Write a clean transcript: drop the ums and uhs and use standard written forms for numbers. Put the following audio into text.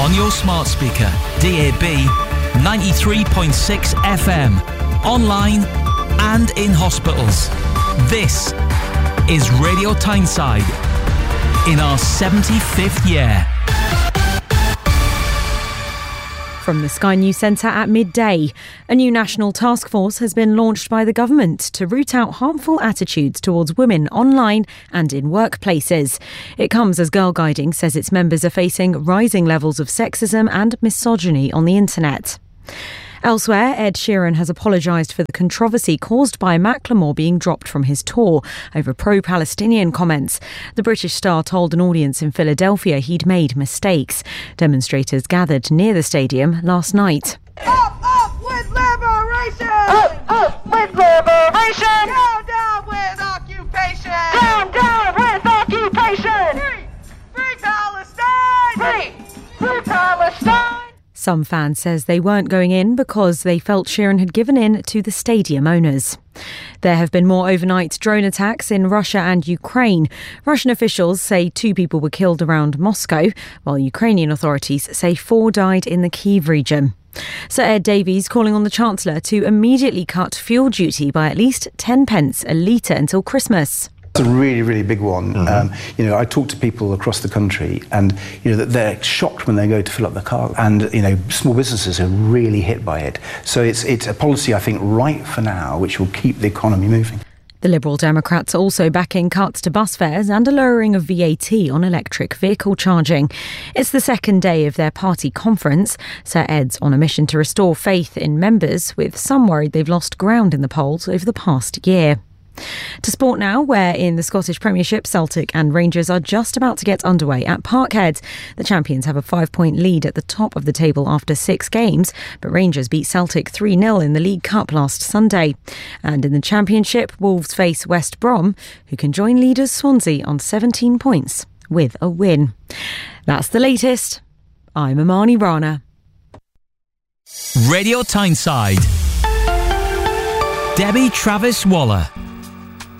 On your smart speaker, DAB, 93.6 FM, online and in hospitals. This is Radio Tyneside in our 75th year. From the Sky News Centre at midday, a new national task force has been launched by the government to root out harmful attitudes towards women online and in workplaces. It comes as Girl Guiding says its members are facing rising levels of sexism and misogyny on the internet. Elsewhere, Ed Sheeran has apologised for the controversy caused by Macklemore being dropped from his tour over pro-Palestinian comments. The British star told an audience in Philadelphia he'd made mistakes. Demonstrators gathered near the stadium last night. Up with liberation! Up with liberation! Down with occupation! Down with occupation! Free Palestine! Free Palestine! Some fans says they weren't going in because they felt Sheeran had given in to the stadium owners. There have been more overnight drone attacks in Russia and Ukraine. Russian officials say 2 people were killed around Moscow, while Ukrainian authorities say 4 died in the Kyiv region. Sir Ed Davies calling on the Chancellor to immediately cut fuel duty by at least 10 pence a litre until Christmas. It's a really, really big one. I talk to people across the country and, that they're shocked when they go to fill up their car. And, small businesses are really hit by it. So it's a policy, I think, right for now, which will keep the economy moving. The Liberal Democrats are also backing cuts to bus fares and a lowering of VAT on electric vehicle charging. It's the second day of their party conference. Sir Ed's on a mission to restore faith in members, with some worried they've lost ground in the polls over the past year. To sport now, where in the Scottish Premiership, Celtic and Rangers are just about to get underway at Parkhead. The champions have a 5-point lead at the top of the table after 6 games, but Rangers beat Celtic 3-0 in the League Cup last Sunday. And in the Championship, Wolves face West Brom, who can join leaders Swansea on 17 points with a win. That's the latest. I'm Amani Rana. Radio Tyneside. Debbie Travis-Waller.